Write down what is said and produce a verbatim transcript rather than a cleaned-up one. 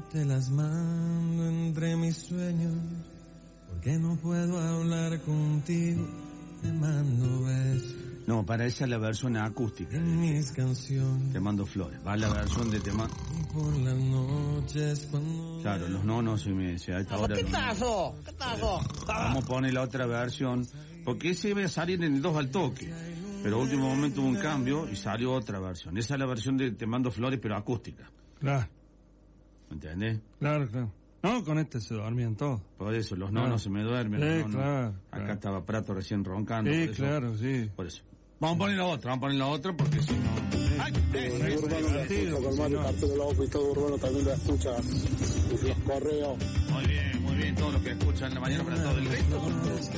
te las mando entre mis sueños, porque no puedo hablar contigo, te mando besos. No, para esa es la versión acústica. En mis canciones. Te mando flores. Va la versión de te mando. Por las noches cuando... Claro, los nonos y me decía a esta hora. ¿Qué pasó? ¿Qué pasó? Vamos a poner la otra versión. Porque ese iba a salir en el dos al toque. Pero a último momento hubo un cambio y salió otra versión. Esa es la versión de te mando flores, pero acústica. Claro. ¿Entendés? Claro, claro. No, con este se dormían todos. Por eso, los nonos claro. se me duermen. Sí, los nonos. claro, Acá claro. estaba Prato recién roncando. Sí, por eso, claro, sí. Por eso. Vamos a poner la otra, vamos a poner la otra porque si no... Ay, eh, Urbano la escucha, Colmate, parte de Loco y todo Urbano también la escucha. Y los correos. Muy bien, muy bien, todos los que escuchan la mañana para todo el resto.